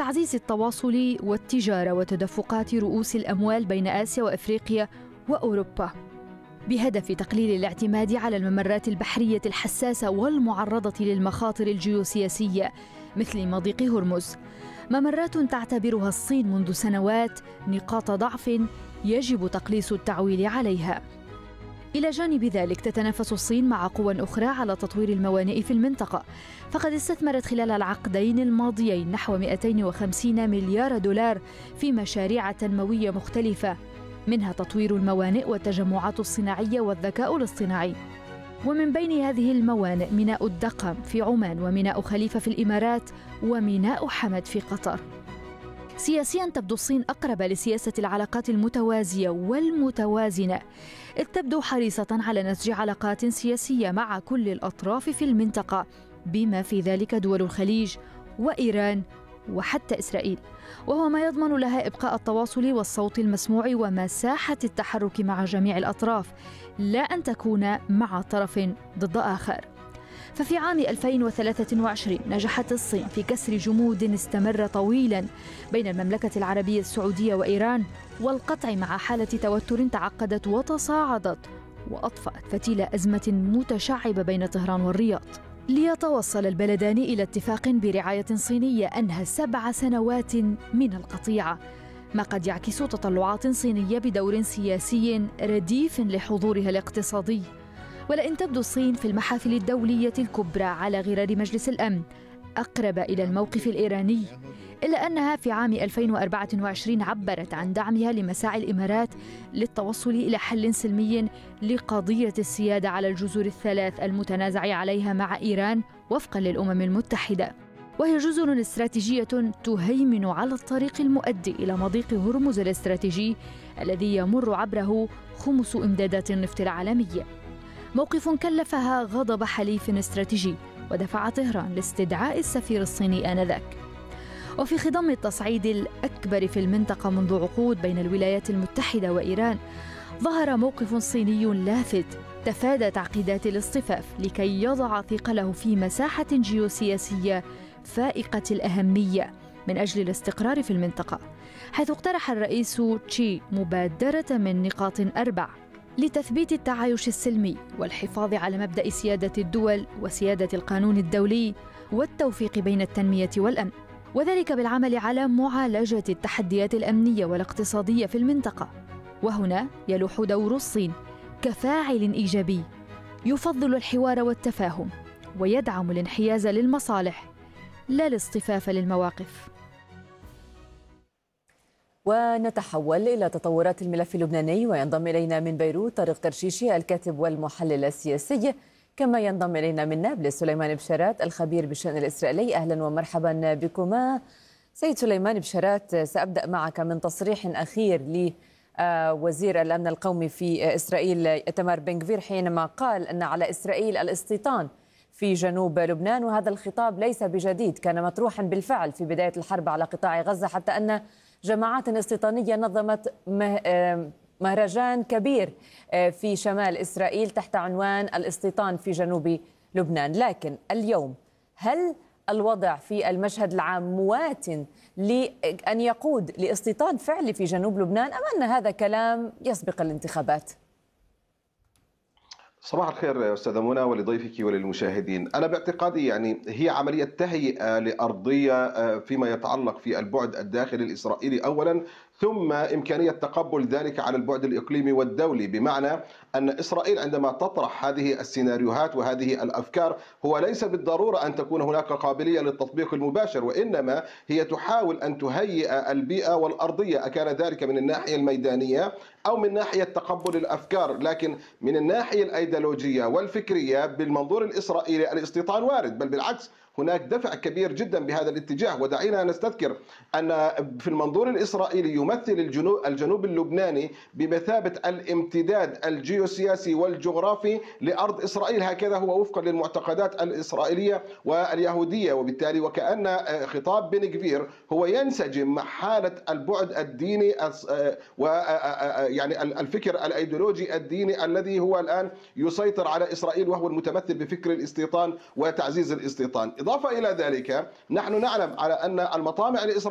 تعزيز التواصل والتجارة وتدفقات رؤوس الأموال بين آسيا وأفريقيا وأوروبا، بهدف تقليل الاعتماد على الممرات البحرية الحساسة والمعرضة للمخاطر الجيوسياسية مثل مضيق هرمز، ممرات تعتبرها الصين منذ سنوات نقاط ضعف يجب تقليص التعويل عليها. إلى جانب ذلك تتنافس الصين مع قوى أخرى على تطوير الموانئ في المنطقة، فقد استثمرت خلال العقدين الماضيين نحو 250 مليار دولار في مشاريع تنموية مختلفة، منها تطوير الموانئ والتجمعات الصناعية والذكاء الاصطناعي. ومن بين هذه الموانئ ميناء الدقم في عمان، وميناء خليفة في الإمارات، وميناء حمد في قطر. سياسياً تبدو الصين أقرب لسياسة العلاقات المتوازية والمتوازنة، إذ تبدو حريصة على نسج علاقات سياسية مع كل الأطراف في المنطقة، بما في ذلك دول الخليج وإيران وحتى إسرائيل، وهو ما يضمن لها إبقاء التواصل والصوت المسموع ومساحة التحرك مع جميع الأطراف، لا أن تكون مع طرف ضد آخر. ففي عام 2023 نجحت الصين في كسر جمود استمر طويلا بين المملكة العربية السعودية وإيران، والقطع مع حالة توتر تعقدت وتصاعدت وأطفأت فتيل أزمة متشعبة بين طهران والرياض، ليتوصل البلدان إلى اتفاق برعاية صينية أنهى 7 سنوات من القطيعة، ما قد يعكس تطلعات صينية بدور سياسي رديف لحضورها الاقتصادي. ولئن تبدو الصين في المحافل الدولية الكبرى على غرار مجلس الأمن أقرب إلى الموقف الإيراني، إلا أنها في عام 2024 عبرت عن دعمها لمساعي الإمارات للتوصل إلى حل سلمي لقضية السيادة على الجزر الثلاث المتنازع عليها مع إيران وفقا للأمم المتحدة، وهي جزر استراتيجية تهيمن على الطريق المؤدي إلى مضيق هرمز الاستراتيجي الذي يمر عبره خمس إمدادات النفط العالمية. موقف كلفها غضب حليف استراتيجي ودفع طهران لاستدعاء السفير الصيني آنذاك. وفي خضم التصعيد الأكبر في المنطقة منذ عقود بين الولايات المتحدة وإيران، ظهر موقف صيني لافت تفادى تعقيدات الاصطفاف لكي يضع ثقله في مساحة جيوسياسية فائقة الأهمية من أجل الاستقرار في المنطقة، حيث اقترح الرئيس تشي مبادرة من نقاط 4 لتثبيت التعايش السلمي والحفاظ على مبدأ سيادة الدول وسيادة القانون الدولي والتوفيق بين التنمية والأمن، وذلك بالعمل على معالجة التحديات الأمنية والاقتصادية في المنطقة. وهنا يلوح دور الصين كفاعل إيجابي يفضل الحوار والتفاهم ويدعم الانحياز للمصالح لا الاصطفاف للمواقف. ونتحول إلى تطورات الملف اللبناني، وينضم إلينا من بيروت طارق ترشيشي الكاتب والمحلل السياسي، كما ينضم إلينا من نابلس سليمان بشارات الخبير بالشأن الإسرائيلي. أهلا ومرحبا بكما. سيد سليمان بشارات، سأبدأ معك من تصريح أخير لوزير الأمن القومي في إسرائيل إيتمار بن غفير، حينما قال أن على إسرائيل الاستيطان في جنوب لبنان، وهذا الخطاب ليس بجديد، كان مطروحا بالفعل في بداية الحرب على قطاع غزة، حتى أن جماعات استيطانية نظمت مهرجان كبير في شمال إسرائيل تحت عنوان الاستيطان في جنوب لبنان. لكن اليوم هل الوضع في المشهد العام مواتن لأن يقود لاستيطان فعلي في جنوب لبنان، أم أن هذا كلام يسبق الانتخابات؟ صباح الخير أستاذة منى ولضيفك وللمشاهدين. أنا باعتقادي هي عملية تهيئة لأرضية فيما يتعلق في البعد الداخلي الإسرائيلي أولا، ثم إمكانية تقبل ذلك على البعد الإقليمي والدولي، بمعنى أن إسرائيل عندما تطرح هذه السيناريوهات وهذه الأفكار هو ليس بالضرورة أن تكون هناك قابلية للتطبيق المباشر، وإنما هي تحاول أن تهيئ البيئة والأرضية، أكان ذلك من الناحية الميدانية أو من ناحية تقبل الأفكار. لكن من الناحية الأيديولوجية والفكرية بالمنظور الإسرائيلي الاستيطان وارد، بل بالعكس هناك دفع كبير جدا بهذا الاتجاه. ودعينا نستذكر أن في المنظور الإسرائيلي يمثل الجنوب اللبناني بمثابة الامتداد الجيوسياسي والجغرافي لأرض إسرائيل، هكذا هو وفقا للمعتقدات الإسرائيلية واليهودية. وبالتالي وكأن خطاب بن غفير هو ينسجم مع حالة البعد الديني الفكر الأيديولوجي الديني الذي هو الآن يسيطر على إسرائيل، وهو المتمثل بفكر الاستيطان وتعزيز الاستيطان. إضافة إلى ذلك نحن نعلم على أن المطامع الإسرائيلية